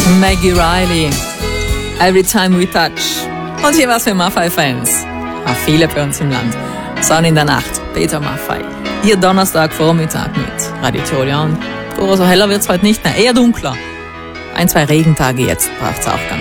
Maggie Riley, Every Time We Touch. Und hier was für Maffei-Fans. Viele bei uns im Land. Sonne in der Nacht, Peter Maffei. Hier Donnerstagvormittag mit Radio Tirol. So heller wird's heute nicht mehr, eher dunkler. 1, 2 Regentage jetzt braucht's auch ganz.